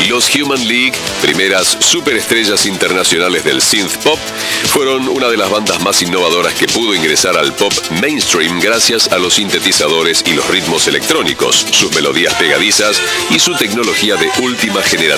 Los Human League, primeras superestrellas internacionales del synth pop, fueron una de las bandas más innovadoras que pudo ingresar al pop mainstream gracias a los sintetizadores y los ritmos electrónicos, sus melodías pegadizas y su tecnología de última generación.